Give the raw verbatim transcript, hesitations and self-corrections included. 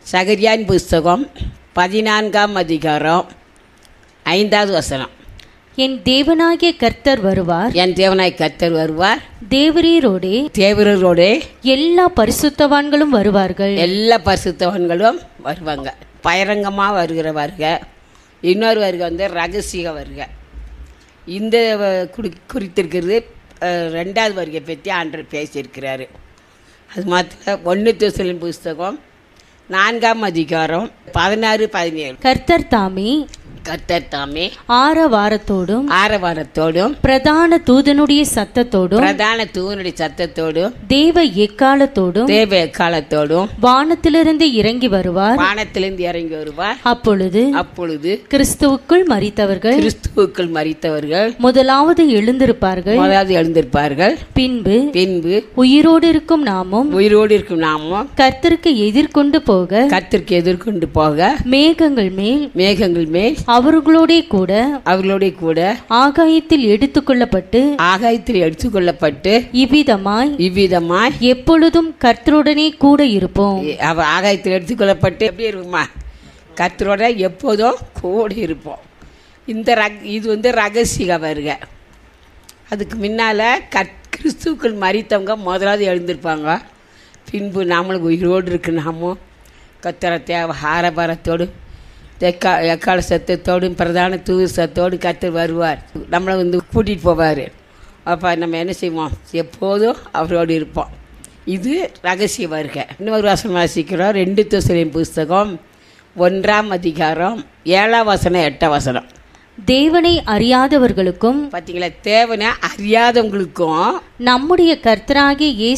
சகரியான் புஸ்தகம் பதினான்காம் அதிகாரம் ஐந்தாவது வசனம். என் தேவனாகிய கர்த்தர் வருவார், என் தேவனாய் கர்த்தர் வருவார், தேவரீரோடே தேவரோடே எல்லா பரிசுத்தவான்களும் வருவார்கள். எல்லா பரிசுத்தவான்களும் வருவாங்க. பகிரங்கமாக வருகிற வருக. இன்னொரு வருக வந்து ரகசிய வருக. இந்த வ- குறி குறித்திருக்கிறது அஹ், ரெண்டாவது வருகை பற்றி ஆண்டவர் பேசியிருக்கிறாரு. அது மாத்திரம் ஒன்று தெசலோனிக்கேயர் புஸ்தகம் நான்காம் அதிகாரம் பதினாறு பதினேழு. கர்த்தர் தாமே கர்த்தர் தாமே ஆரவாரத்தோடும் ஆரவாரத்தோடும் பிரதான தூதனுடைய சத்தத்தோடும் பிரதான தூதனுடைய சத்தத்தோடும் தேவ எக்காலத்தோடும் தேவ எக்காலத்தோடும் வானத்திலிருந்து இறங்கி வருவார். வானத்திலிருந்து இறங்கி வருவார். அப்பொழுது அப்பொழுது கிறிஸ்துவுக்குள் மரித்தவர்கள் கிறிஸ்துவுக்குள் மரித்தவர்கள் முதலாவது எழுந்திருப்பார்கள். முதலாவது எழுந்திருப்பார்கள். பின்பு பின்பு உயிரோடு இருக்கும் நாமும் உயிரோடு இருக்கும் நாமும் கர்த்தருக்கு எதிர்கொண்டு போக கர்த்தருக்கு எதிர்கொண்டு போக மேகங்கள் மேல் மேகங்கள் மேல் அவர்களோடே கூட அவர்களோட கூட ஆகாயத்தில் எடுத்துக்கொள்ளப்பட்டு ஆகாயத்தில் எடுத்துக்கொள்ளப்பட்டு இவ்விதமாய் இவ்விதமாய் எப்பொழுதும் கர்த்தருடனே கூட இருப்போம். அவ ஆகாயத்தில் எடுத்துக்கொள்ளப்பட்டு எப்படி இருக்குமா? கர்த்தரோட எப்போதும் கூட இருப்போம். இந்த ரக இது வந்து ரகசிய வருக. அதுக்கு முன்னால் கத் கிறிஸ்துவுக்குள் மரித்தவங்க முதலாவது எழுந்திருப்பாங்க. பின்பு நாமளும் உயிரோடு இருக்கு நாமும் கர்த்தரை தேவ ஆரபாரத்தோடு எக்கா எக்கால சத்தத்தோடும் பிரதான தூது சத்தோடு கர்த்தர் வருவார். நம்மளை வந்து கூட்டிகிட்டு போவார். அப்போ நம்ம என்ன செய்வோம்? எப்போதும் அவரோடு இருப்போம். இது ரகசிய வருக. இன்னொரு வசனம் வாசிக்கிறோம். ரெண்டு தெசலோனிக்கேயர் புஸ்தகம் ஒன்றாம் அதிகாரம் ஏழாம் வசனம் எட்டாம் வசனம். தேவனை அறியாதவர்களுக்கும் பார்த்தீங்களா? தேவனை அறியாதவங்களுக்கும் நம்முடைய கர்த்தராகிய